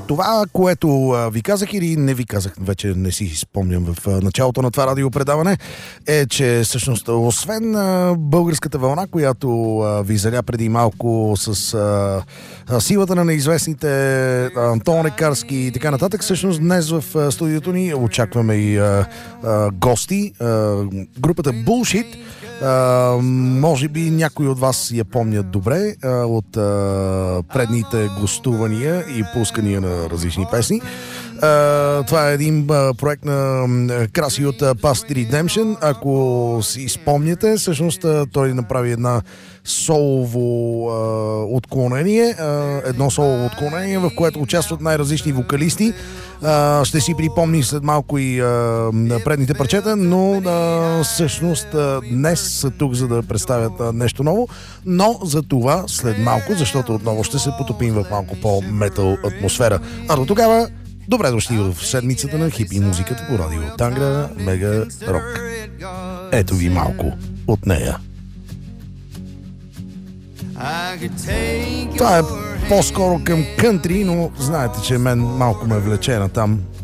Това, което ви казах или не ви казах, вече не си спомням в началото на това радиопредаване, е, че всъщност освен българската вълна, която ви заля преди малко с силата на неизвестните, Антон Лекарски и така нататък, всъщност днес в студиото ни очакваме и гости. Групата Bullshit. Може би някои от вас я помнят добре от предните гостувания и пускания на различни песни. Това е един проект на Краси от Past Redemption. Ако си спомняте, всъщност той направи една солово отклонение, едно солово отклонение, в което участват най-различни вокалисти. Ще си припомни след малко и предните парчета, но всъщност днес са тук, за да представят нещо ново, но за това след малко, защото отново ще се потопим в малко по-метал атмосфера. А до тогава, добре дошли в седмицата на хипи музиката по радио Тангра Мега Рок. Ето ви малко от нея. Това е по-скоро към кънтри, но знаете, че мен малко ме влече на там.